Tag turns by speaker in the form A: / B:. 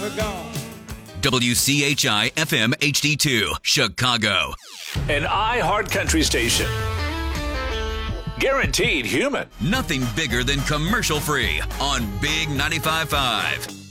A: We're gone.
B: WCHI FM HD2, Chicago.
C: An iHeart Country station. Guaranteed human.
B: Nothing bigger than commercial free on Big 95.5.